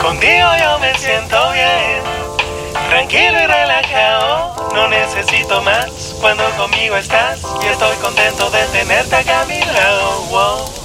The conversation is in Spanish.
Contigo yo me siento bien, tranquilo y relajado, no necesito más cuando conmigo estás y estoy contento de tenerte acá a mi lado. Wow.